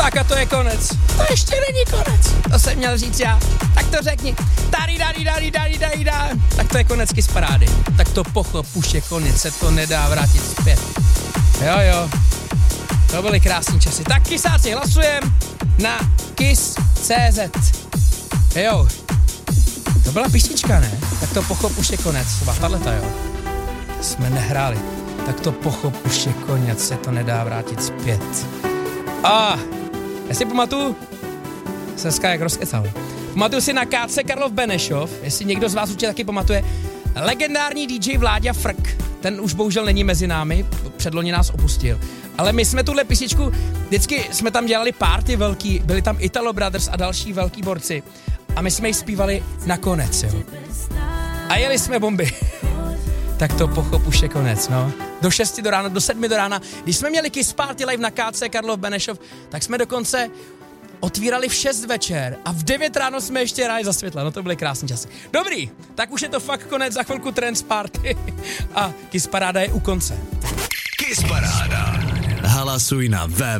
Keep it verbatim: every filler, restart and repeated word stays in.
Tak a to je konec. To ještě není konec. To jsem měl říct já. Tak to řekni. Tady, tady, tady, tady, tady, tady. Tak to je konec Kiss Parády. Tak to pochop, už je konec, se to nedá vrátit zpět. Jo, jo. To byly krásný časy. Tak kysáci, hlasujem na kiss tečka cé zet. Jo. To byla písnička, ne? Tak to pochop, už je konec. Třeba tahleta, jo. Jsme nehráli. Tak to pochop, už je konec, se to nedá vrátit zpět. A já si pamatuju, jsem dneska jak rozkecal. Pamatuju si na ká cé Karlov Benešov, jestli někdo z vás určitě taky pamatuje, legendární dý džej Vláďa Frk. Ten už bohužel není mezi námi, předloni nás opustil. Ale my jsme tuhle písničku, vždycky jsme tam dělali party velký, byli tam Italo Brothers a další velký borci. A my jsme ji zpívali nakonec, jo. A jeli jsme bomby. Tak to pochop, už je konec, no. Do šesti do rána, do sedmi do rána. Když jsme měli Kiss Party live na ká cé Karlov Benešov, tak jsme dokonce otvírali v šest večer a v devět ráno jsme ještě hráli za světla. No to byly krásný časy. Dobrý, tak už je to fakt konec, za chvilku Trance Party a Kiss Paráda je u konce. Kiss Paráda. Hlasuj na www